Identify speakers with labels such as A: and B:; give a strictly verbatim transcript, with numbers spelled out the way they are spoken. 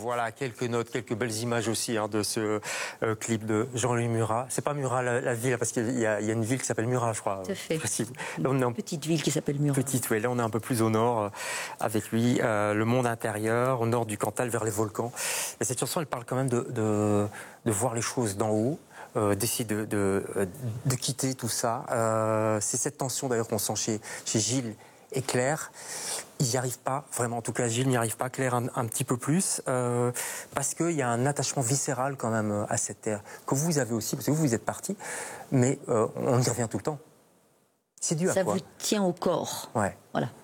A: Voilà, quelques notes, quelques belles images aussi hein, de ce euh, clip de Jean-Louis Murat. C'est pas Murat la, la ville, parce qu'il y, a, il y a une ville qui s'appelle Murat, je crois.
B: Tout à fait.
A: Précis.
B: Une
A: Là, on est en
B: petite ville qui s'appelle Murat.
A: petite, ouais, là on est un peu plus au nord euh, avec lui, euh, le monde intérieur, au nord du Cantal, vers les volcans. Et cette chanson, elle parle quand même de, de, de voir les choses d'en haut. Euh, d'essayer de, de, de quitter tout ça. Euh, c'est cette tension d'ailleurs qu'on sent chez, chez Gilles et Claire. Il n'y arrive pas, vraiment, en tout cas Gilles n'y arrive pas, Claire un, un petit peu plus, euh, parce qu'il y a un attachement viscéral quand même à cette terre, que vous avez aussi, parce que vous, vous êtes parti, mais euh, on y revient tout le temps. C'est dû à
B: Ça
A: quoi?
B: vous tient au corps.
A: Ouais.
B: Voilà.